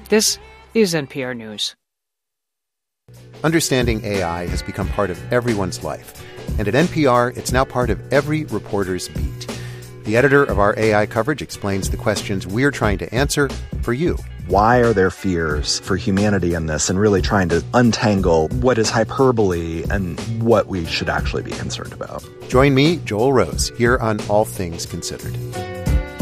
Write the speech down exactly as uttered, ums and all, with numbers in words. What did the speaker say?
This is N P R News. Understanding A I has become part of everyone's life. And at N P R, it's now part of every reporter's beat. The editor of our A I coverage explains the questions we're trying to answer for you. Why are there fears for humanity in this, and really trying to untangle what is hyperbole and what we should actually be concerned about? Join me, Joel Rose, here on All Things Considered.